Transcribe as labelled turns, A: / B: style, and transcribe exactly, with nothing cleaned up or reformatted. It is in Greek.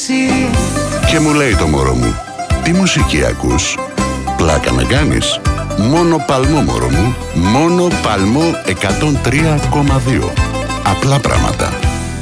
A: εσύ.
B: Και μου λέει το μωρό μου, τι μουσική ακούς? Πλάκα να κάνεις? Μόνο Παλμό, μωρό μου. Μόνο Παλμό εκατόν τρία κόμμα δύο. Απλά πράγματα.